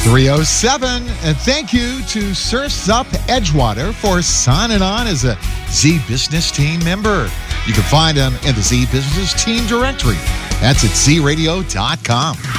307. And thank you to Surfs Up Edgewater for signing on as a Z Business Team member. You can find them in the Z Business Team directory. That's at zradio.com.